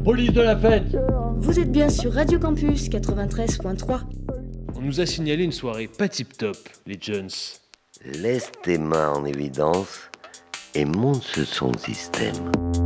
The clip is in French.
police de la fête. Vous êtes bien sur Radio Campus 93.3. On nous a signalé une soirée pas tip-top, les Jones. Laisse tes mains en évidence et monte ce son de système.